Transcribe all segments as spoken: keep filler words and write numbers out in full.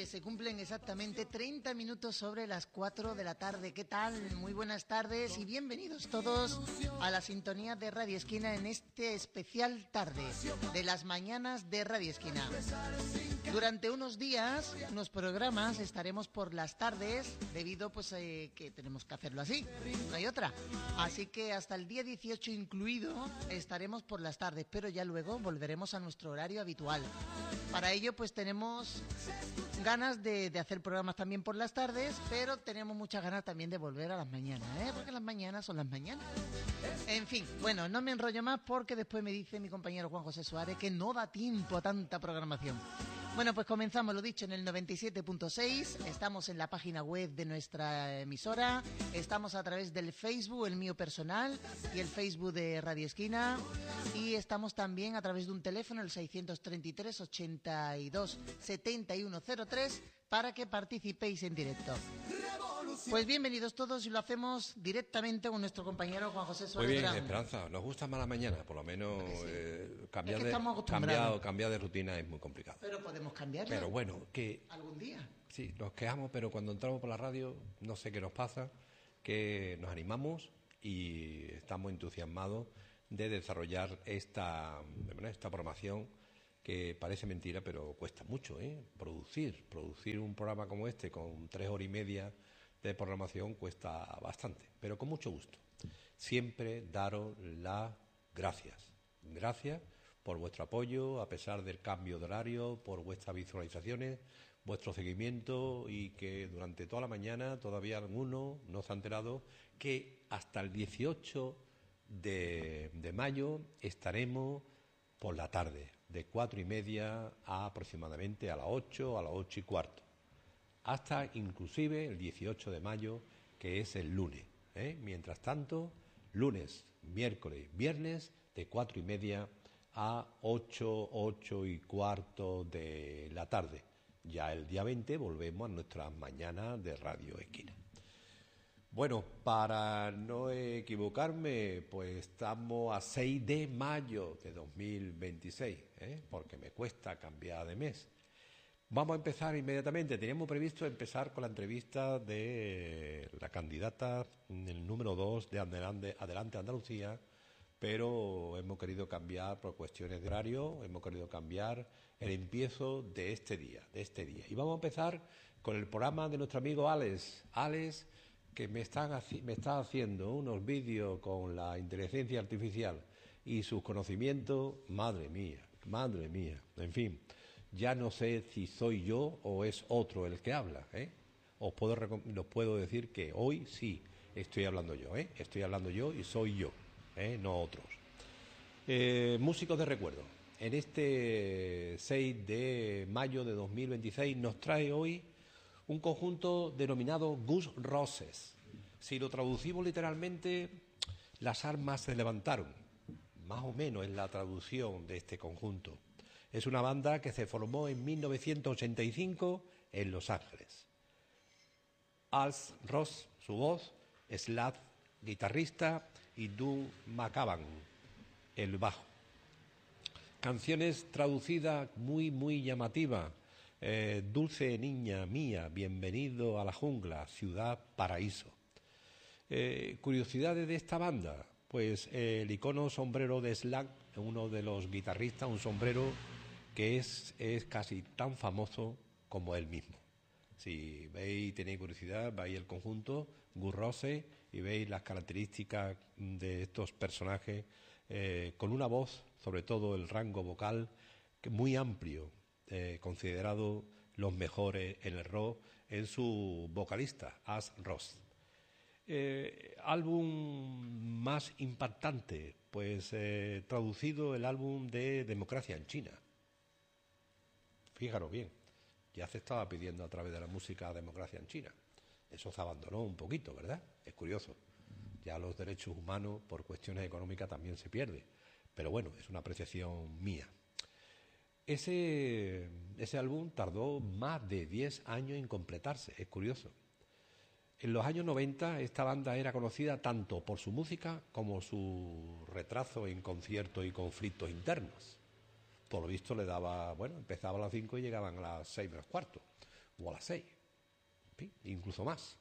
pues se cumplen exactamente treinta minutos sobre las cuatro de la tarde. ¿Qué tal? Muy buenas tardes y bienvenidos todos a la sintonía de Radio Esquina en este especial tarde de las mañanas de Radio Esquina. Durante unos días, unos programas, estaremos por las tardes debido pues eh, que tenemos que hacerlo así, no hay otra. Así que hasta el día dieciocho incluido estaremos por las tardes, pero ya luego volveremos a nuestro horario habitual. Para ello pues tenemos ganas de, de hacer programas también por las tardes, pero tenemos muchas ganas también de volver a las mañanas, ¿eh? Porque las mañanas son las mañanas. En fin, bueno, no me enrollo más porque después me dice mi compañero Juan José Suárez que no da tiempo a tanta programación. Bueno, pues comenzamos, lo dicho, en el noventa y siete punto seis, estamos en la página web de nuestra emisora, estamos a través del Facebook, el mío personal, y el Facebook de Radio Esquina, y estamos también a través de un teléfono, el seiscientos treinta y tres, ochenta y dos, setenta y uno cero tres, para que participéis en directo. Pues bienvenidos todos y lo hacemos directamente con nuestro compañero Juan José Suárez. Muy bien, Esperanza, nos gusta más la mañana, por lo menos sí. eh, cambiar, es que de, cambiar, cambiar de rutina es muy complicado. Pero podemos cambiarlo. Pero bueno, que... ¿Algún día? Sí, nos quejamos, pero cuando entramos por la radio, no sé qué nos pasa, que nos animamos y estamos entusiasmados de desarrollar esta, esta programación que parece mentira, pero cuesta mucho, ¿eh? Producir, producir un programa como este con tres horas y media de programación cuesta bastante, pero con mucho gusto. Siempre daros las gracias. Gracias por vuestro apoyo, a pesar del cambio de horario, por vuestras visualizaciones, vuestro seguimiento y que durante toda la mañana todavía alguno no se ha enterado que hasta el dieciocho de, de mayo estaremos por la tarde, de cuatro y media a aproximadamente a las ocho, a las ocho y cuarto. Hasta inclusive el dieciocho de mayo, que es el lunes, ¿eh? Mientras tanto, lunes, miércoles, viernes, de cuatro y media a ocho, ocho y cuarto de la tarde. Ya el día veinte volvemos a nuestras mañanas de Radio Esquina. Bueno, para no equivocarme, pues estamos a seis de mayo de dos mil veintiséis, ¿eh? Porque me cuesta cambiar de mes. Vamos a empezar inmediatamente. Teníamos previsto empezar con la entrevista de la candidata, el número dos de Adelante, Adelante Andalucía, pero hemos querido cambiar por cuestiones de horario, hemos querido cambiar el empiezo de este día, de este día. Y vamos a empezar con el programa de nuestro amigo Alex, Alex, que me, están, me está haciendo unos vídeos con la inteligencia artificial y sus conocimientos, madre mía, madre mía, en fin. Ya no sé si soy yo o es otro el que habla, ¿eh? Os puedo, os puedo decir que hoy sí estoy hablando yo, ¿eh? Estoy hablando yo y soy yo, ¿eh? No otros. Eh, músicos de recuerdo. En este seis de mayo de dos mil veintiséis nos trae hoy un conjunto denominado Gus Roses. Si lo traducimos literalmente, las armas se levantaron. Más o menos es la traducción de este conjunto. Es una banda que se formó en mil novecientos ochenta y cinco en Los Ángeles. Alex Ross, su voz, Slav, guitarrista, y Doug McCaban, el bajo. Canciones traducidas muy, muy llamativas. Eh, Dulce niña mía, bienvenido a la jungla, ciudad paraíso. Eh, curiosidades de esta banda, pues eh, el icono sombrero de Slav, uno de los guitarristas, un sombrero que es, es casi tan famoso como él mismo. Si veis y tenéis curiosidad, veis el conjunto Gus Roses y veis las características de estos personajes eh, con una voz, sobre todo el rango vocal, que muy amplio, eh, considerado los mejores en el rock, en su vocalista, Alex Ross. Eh, álbum más impactante, pues eh, traducido el álbum de Democracia en China. Fijaros bien, ya se estaba pidiendo a través de la música Democracia en China. Eso se abandonó un poquito, ¿verdad? Es curioso. Ya los derechos humanos, por cuestiones económicas, también se pierden. Pero bueno, es una apreciación mía. Ese, ese álbum tardó más de diez años en completarse, es curioso. En los años noventa esta banda era conocida tanto por su música como su retraso en conciertos y conflictos internos. Por lo visto le daba, bueno, empezaba a las cinco y llegaban a las seis menos cuarto. o a las seis, ¿sí? Incluso más.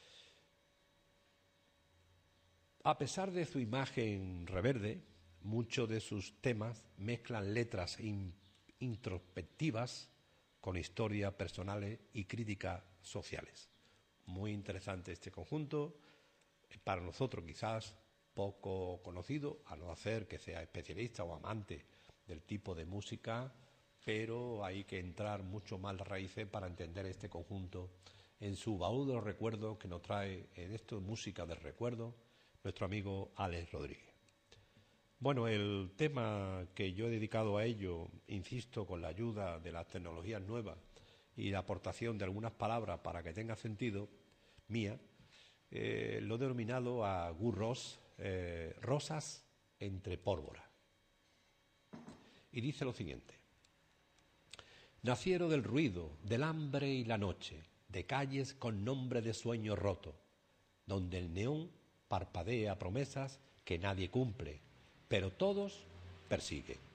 A pesar de su imagen reverde, muchos de sus temas mezclan letras in- introspectivas con historias personales y críticas sociales. Muy interesante este conjunto, para nosotros quizás poco conocido, a no ser que sea especialista o amante del tipo de música, pero hay que entrar mucho más las raíces para entender este conjunto en su baúl de los recuerdos que nos trae en esto música del recuerdo nuestro amigo Alex Rodríguez. Bueno, el tema que yo he dedicado a ello, insisto, con la ayuda de las tecnologías nuevas y la aportación de algunas palabras para que tenga sentido, mía, eh, lo he denominado a Gus Ross, eh, Rosas entre pólvora. Y dice lo siguiente: nacieron del ruido, del hambre y la noche, de calles con nombre de sueño roto, donde el neón parpadea promesas que nadie cumple, pero todos persigue.